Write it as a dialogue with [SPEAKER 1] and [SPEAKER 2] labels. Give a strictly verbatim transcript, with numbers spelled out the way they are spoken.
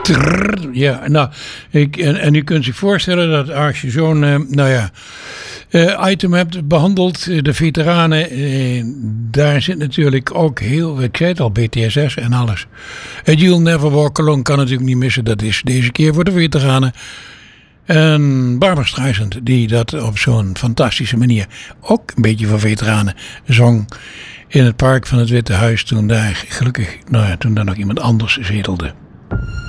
[SPEAKER 1] Trrr, ja, nou, ik, en, en u kunt zich voorstellen dat als je zo'n, uh, nou ja, uh, item hebt behandeld, uh, de veteranen, uh, daar zit natuurlijk ook heel, ik zei het al, B T S S en alles. Het You'll Never Walk Alone kan natuurlijk niet missen, dat is deze keer voor de veteranen. En Barbra Streisand, die dat op zo'n fantastische manier, ook een beetje voor veteranen, zong in het park van het Witte Huis, toen daar gelukkig, nou ja, toen daar nog iemand anders zetelde.